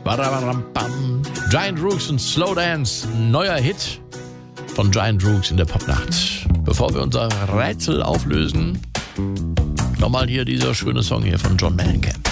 Badabadam-bam. Giant Rooks und Slow Dance. Neuer Hit von Giant Rooks in der Popnacht. Bevor wir unser Rätsel auflösen, nochmal hier dieser schöne Song hier von John Mellencamp.